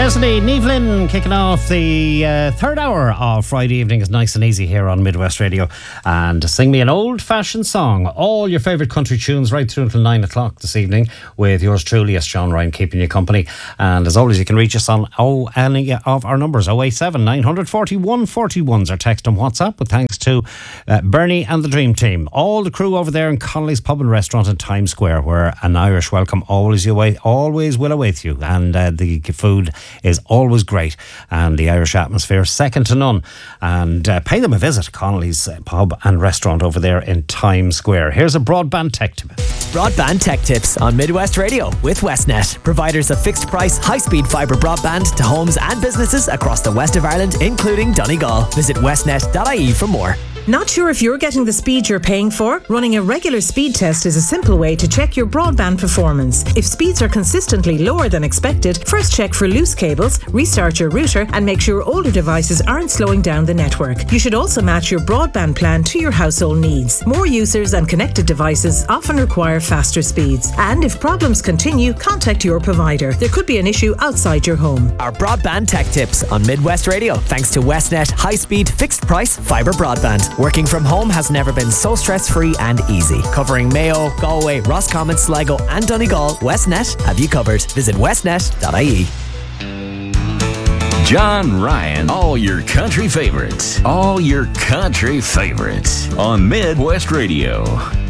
Yes, indeed. Niamh Lynn kicking off the third hour of Friday evening is nice and easy here on Midwest Radio. And sing me an old-fashioned song. All your favourite country tunes right through until 9 o'clock this evening with yours truly, as Sean Ryan, keeping you company. And as always, you can reach us on any of our numbers. 087 940 141's our text on WhatsApp. With thanks to Bernie and the Dream Team. All the crew over there in Connolly's Pub and Restaurant in Times Square, where an Irish welcome always will await you. And the food is always great, and the Irish atmosphere second to none. And pay them a visit, Connolly's Pub and Restaurant over there in Times Square. Here's a broadband tech tip. Broadband tech tips on Midwest Radio with Westnet, providers of fixed price, high-speed fibre broadband to homes and businesses across the west of Ireland, including Donegal. Visit westnet.ie for more. Not sure if you're getting the speed you're paying for? Running a regular speed test is a simple way to check your broadband performance. If speeds are consistently lower than expected, first check for loose cables, restart your router, and make sure older devices aren't slowing down the network. You should also match your broadband plan to your household needs. More users and connected devices often require faster speeds. And if problems continue, contact your provider. There could be an issue outside your home. Our broadband tech tips on Midwest Radio, thanks to Westnet high-speed fixed price fibre broadband. Working from home has never been so stress-free and easy. Covering Mayo, Galway, Roscommon, Sligo and Donegal, Westnet have you covered. Visit westnet.ie. John Ryan, all your country favorites. All your country favorites on Midwest Radio.